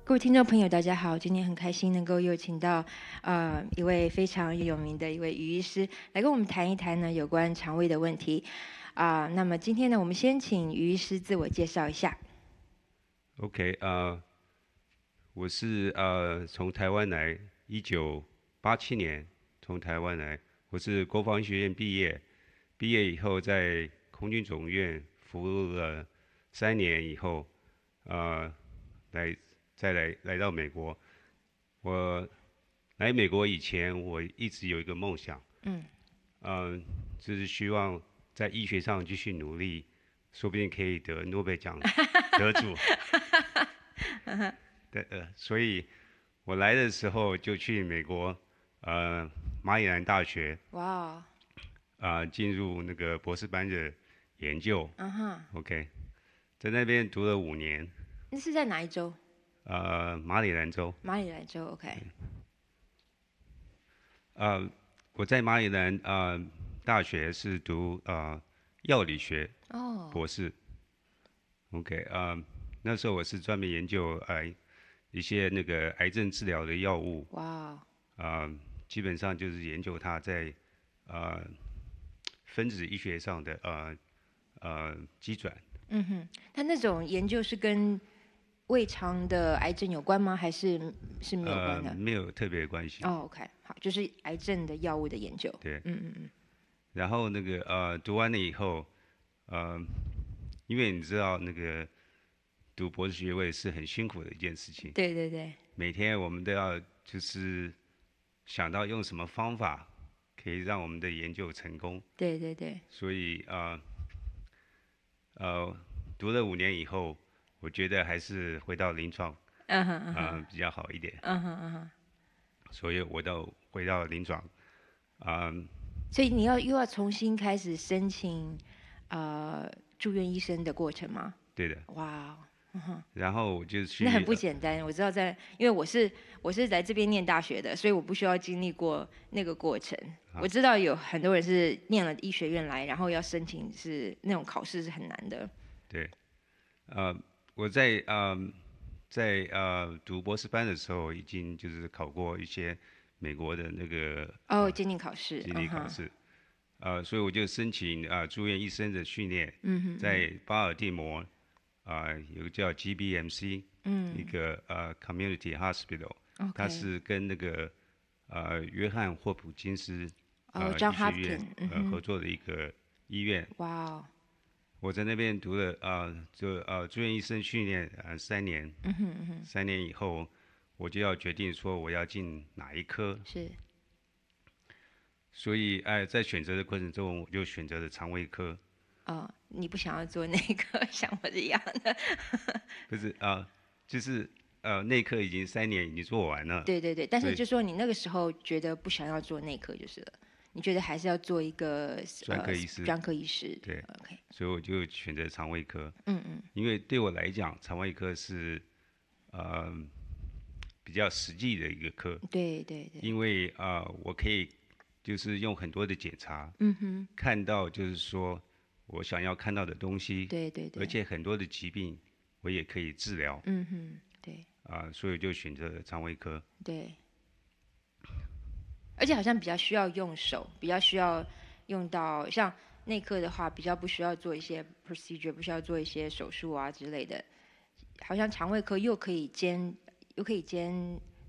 各位听众朋友，大家好！今天很开心能够又请到一位非常有名的一位于医师来跟我们谈一谈呢有关肠胃的问题那么今天呢，我们先请于医师自我介绍一下。 OK，我是从台湾来，1987年从台湾来，我是国防医学院毕业，毕业以后在空军总院服务了3年以后，来到美国。我来美国以前，我一直有一个梦想，就是希望在医学上继续努力，说不定可以得诺贝尔奖得主。所以我来的时候就去美国，马里兰大学， 哇进入那个博士班的研究。OK， ， 在那边读了5年。 那是在哪一州？ 马里兰州。 马里兰州 ，OK。 我在马里兰大学是读药理学博士。OK，那时候我是专门研究一些那个癌症治疗的药物。 哇基本上就是研究它在分子医学上的机转。 它那种研究是跟胃肠的癌症有关吗？还是没有关的？ 没有特别的关系。 OK， 好，就是癌症的药物的研究。 对，然后那个读完了以后，因为你知道那个读博士学位是很辛苦的一件事情。 对对对。 每天我们都要就是想到用什么方法可以让我们的研究成功。 对对对。 所以读了5年以后，我觉得还是回到临床比较好一点。所以我回到临床。 所以你又要重新开始申请住院医生的过程吗？ 对的。 哇。 然后我就去。 那很不简单，我知道因为我是在这边念大学的，所以我不需要经历过那个过程。我知道有很多人是念了医学院来，然后要申请是那种考试是很难的。 对，我在读博士班的时候，已经就是考过一些美国的那个监定考试。 监定考试。所以我就申请住院医生的训练。在巴尔的摩有个叫 GBMC，一个Community Hospital，它是跟那个约翰霍普金斯医学院合作的一个医院。 哇。 我在那边读了住院医生训练3年。3年以后，我就要决定说我要进哪一科。 是。 所以在选择的过程中，我就选择了肠胃科。 你不想要做内科，像我这样的？ 不是就是内科已经3年已经做完了。 对对对，但是就说你那个时候觉得不想要做内科就是了，你觉得还是要做一个专科医师。 对。 OK， 所以我就选择肠胃科。因为对我来讲，肠胃科是比较实际的一个科。 对对对。 因为我可以就是用很多的检查，看到就是说我想要看到的东西。 对对对。 而且很多的疾病我也可以治疗。 对。 所以就选择了肠胃科。 对。而且好像比较需要用手，比较需要用到，像内科的话比较不需要做一些 procedure， 不需要做一些手术之类的。好像肠胃科又可以兼